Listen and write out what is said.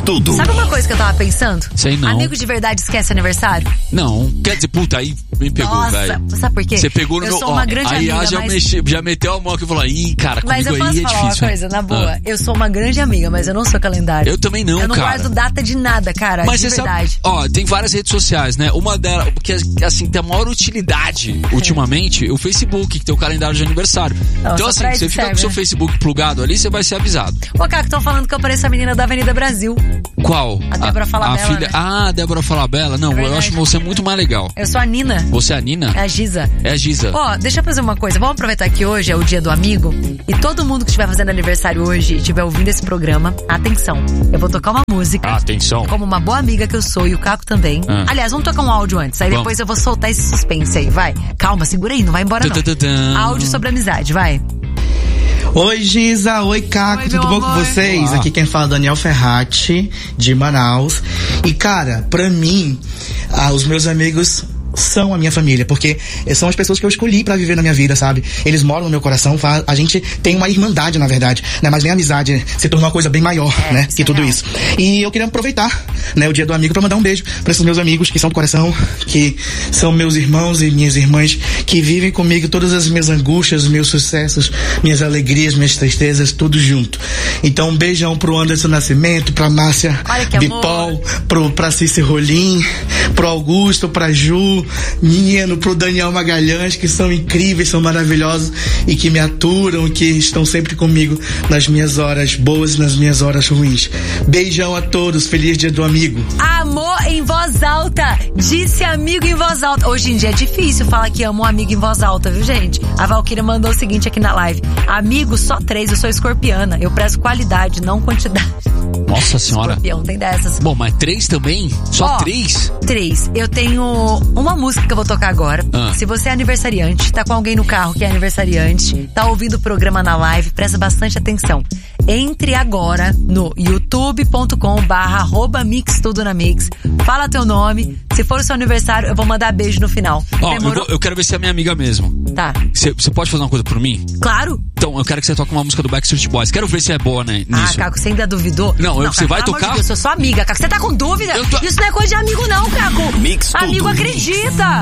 tudo. Sabe uma coisa que eu tava pensando? Sei não. Amigo de verdade esquece aniversário? Não, quer dizer, puta, aí me pegou, velho. Nossa, sabe por quê? Você pegou no eu meu... sou uma grande aí amiga, já meteu a mão aqui e falou, ih, cara, mas comigo eu posso aí é falar difícil. uma coisa, na boa. Eu sou uma grande amiga, mas eu não sou calendário. Eu também não, cara. Eu não guardo data de nada, cara, mas de verdade. Sabe, tem várias redes sociais, né? Uma delas, que assim, tem a maior utilidade, ultimamente, o Facebook, que tem o calendário de aniversário. Não, então assim, você fica com o seu Facebook plugado ali, você vai ser avisado. Ô, Caco, estão falando que eu pareço a menina da Avenida Brasil. Qual? A Débora Falabella, a filha... né? Ah, a Débora Falabella. Não, eu acho você muito mais legal. Eu sou a Nina. Você é a Nina? É a Giza. É a Giza. Ó, deixa eu fazer uma coisa. Vamos aproveitar que hoje é o dia do amigo e todo mundo que estiver fazendo aniversário hoje e estiver ouvindo esse programa, atenção. Eu vou tocar uma música. Atenção. Como uma boa amiga que eu sou e o Caco também. Aliás, vamos tocar um áudio antes. Aí depois eu vou soltar esse suspense aí, vai. Calma, segura aí, não vai embora não. Áudio sobre amizade, vai. Oi, Giza. Oi, Caco. Oi, tudo bom com vocês? Aqui quem fala é Daniel Ferrati, de Manaus. E, cara, pra mim, os meus amigos são a minha família, porque são as pessoas que eu escolhi pra viver na minha vida, sabe? Eles moram no meu coração, a gente tem uma irmandade, na verdade, né? Mas nem a amizade se tornou uma coisa bem maior, né? Que tudo isso. E eu queria aproveitar, né, o dia do amigo pra mandar um beijo pra esses meus amigos que são do coração, que são meus irmãos e minhas irmãs, que vivem comigo todas as minhas angústias, meus sucessos, minhas alegrias, minhas tristezas, tudo junto. Então, um beijão pro Anderson Nascimento, pra Márcia Bipol, pra Cici Rolim, pro Augusto, pra Ju, menino, pro Daniel Magalhães, que são incríveis, são maravilhosos e que me aturam, que estão sempre comigo nas minhas horas boas e nas minhas horas ruins. Beijão a todos, feliz dia do amigo. Amor em voz alta, disse amigo em voz alta. Hoje em dia é difícil falar que amo um amigo em voz alta, viu, gente? A Valquíria mandou o seguinte aqui na live: amigo, só 3, eu sou escorpiana, eu prezo qualidade, não quantidade. Nossa senhora. Escorpião, tem dessas. Bom, mas 3 também? Só 3? 3. Eu tenho uma música que eu vou tocar agora. Se você é aniversariante, tá com alguém no carro que é aniversariante, tá ouvindo o programa na live, presta bastante atenção. Entre agora no youtube.com/mixtudonamix, fala teu nome, se for o seu aniversário eu vou mandar beijo no final. Eu quero ver se é minha amiga mesmo. Tá. Você pode fazer uma coisa por mim? Claro. Então, eu quero que você toque uma música do Backstreet Boys. Quero ver se é boa, né, nisso. Caco, você ainda duvidou? Não, você vai tocar? Eu sou sua amiga, Caco. Você tá com dúvida? Isso não é coisa de amigo não, Caco. Mix amigo tudo. Acredita.